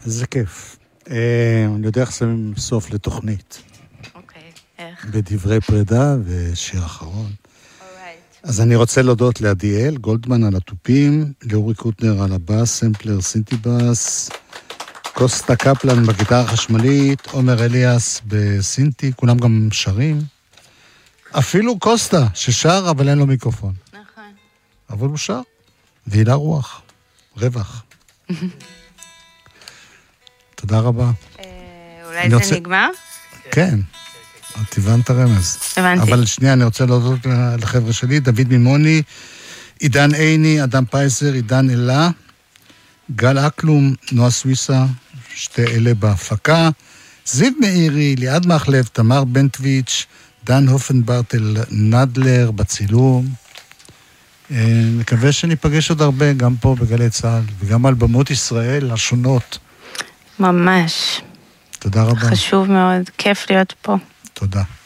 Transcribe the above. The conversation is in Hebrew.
איזה כיף. אני יודע איך שמים סוף לתוכנית. אוקיי, איך? בדברי פרידה ושיר אחרון. אז אני רוצה להודות לעדיאל, גולדמן על הטופים, לאורי קוטנר על הבאס, סמפלר סינטי-בס, קוסטה קפלן בגיטרה החשמלית, עומר אליאס בסינטי, כולם גם שרים. אפילו קוסטה, ששר אבל אין לו מיקרופון. נכון. אבל הוא שר. והילה רוח. רווח. תודה רבה. אולי זה נגמר? כן. את הבנת הרמז. הבנתי. אבל שנייה, אני רוצה להודות לחבר'ה שלי, דוד מימוני, עידן עיני, אדם פייסר, עידן אלה, גל אקלום, נועה סוויסה, שתי אלה בהפקה, זיו מאירי, ליעד מחלב, תמר בנטוויץ', דן הופנברטל, נדלר בצילום. מקווה שניפגש עוד הרבה, גם פה בגלי צהל, וגם על במות ישראל השונות. ממש. תודה רבה. חשוב מאוד, כיף להיות פה. תודה.